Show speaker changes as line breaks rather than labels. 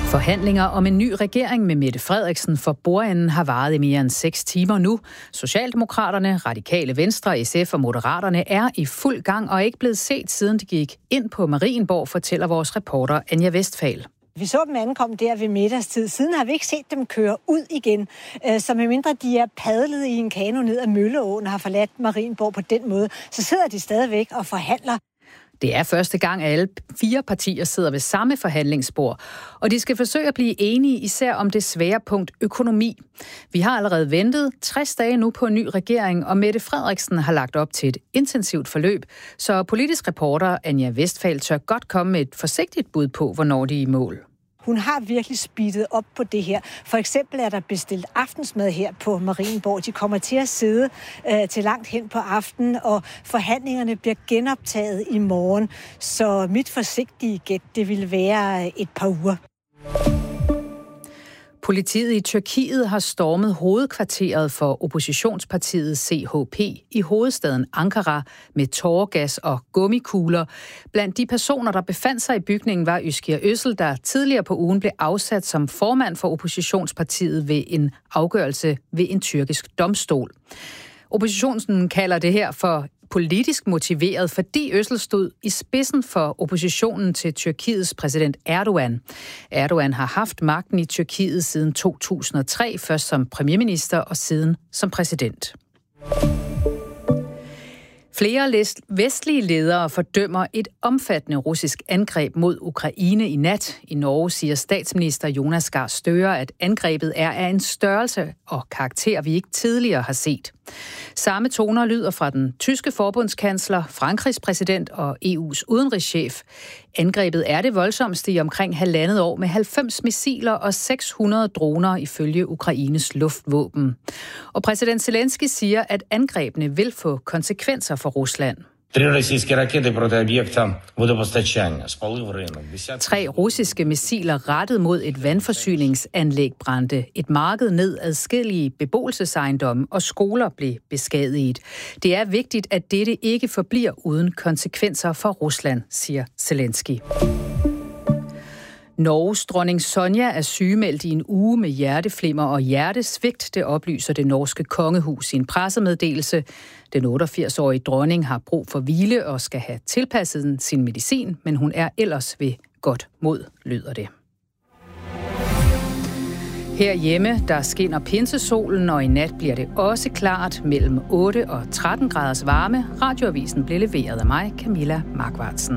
Forhandlinger om en ny regering med Mette Frederiksen for bordenden har varet i mere end 6 timer nu. Socialdemokraterne, Radikale Venstre, SF og Moderaterne er i fuld gang og er ikke blevet set, siden de gik ind på Marienborg, fortæller vores reporter Anja Westphal.
Vi så dem ankomme der ved middagstid. Siden har vi ikke set dem køre ud igen. Så medmindre de er padlet i en kano ned ad Mølleåen og har forladt Marienborg på den måde, så sidder de stadigvæk og forhandler.
Det er første gang, at alle 4 partier sidder ved samme forhandlingsbord, og de skal forsøge at blive enige især om det svære punkt økonomi. Vi har allerede ventet 60 dage nu på en ny regering, og Mette Frederiksen har lagt op til et intensivt forløb, så politisk reporter Anja Westphal tør godt komme med et forsigtigt bud på, hvornår de er i mål.
Hun har virkelig speedet op på det her. For eksempel er der bestilt aftensmad her på Marienborg. De kommer til at sidde til langt hen på aftenen, og forhandlingerne bliver genoptaget i morgen. Så mit forsigtige gæt, det vil være et par uger.
Politiet i Tyrkiet har stormet hovedkvarteret for oppositionspartiet CHP i hovedstaden Ankara med tåregas og gummikugler. Blandt de personer, der befandt sig i bygningen, var Özgür Özel, der tidligere på ugen blev afsat som formand for oppositionspartiet ved en afgørelse ved en tyrkisk domstol. Oppositionen kalder det her for politisk motiveret, fordi Özel stod i spidsen for oppositionen til Tyrkiets præsident Erdogan. Erdogan har haft magten i Tyrkiet siden 2003, først som premierminister og siden som præsident. Flere vestlige ledere fordømmer et omfattende russisk angreb mod Ukraine i nat. I Norge siger statsminister Jonas Gahr Støre, at angrebet er af en størrelse og karakter, vi ikke tidligere har set. Samme toner lyder fra den tyske forbundskansler, Frankrigs præsident og EU's udenrigschef. Angrebet er det voldsomste i omkring 1,5 år med 90 missiler og 600 droner ifølge Ukraines luftvåben. Og præsident Zelensky siger, at angrebene vil få konsekvenser for Rusland. 3 russiske missiler rettet mod et vandforsyningsanlæg brændte. Et marked ned, adskillige beboelsesejendomme og skoler blev beskadiget. Det er vigtigt, at dette ikke forbliver uden konsekvenser for Rusland, siger Zelensky. Norges dronning Sonja er sygemeldt i en uge med hjerteflimmer og hjertesvigt, det oplyser det norske kongehus i en pressemeddelelse. Den 88-årige dronning har brug for hvile og skal have tilpasset sin medicin, men hun er ellers ved godt mod, lyder det. Herhjemme, der skinner pinsesolen, og i nat bliver det også klart mellem 8 og 13 graders varme. Radioavisen blev leveret af mig, Camilla Markvartsen.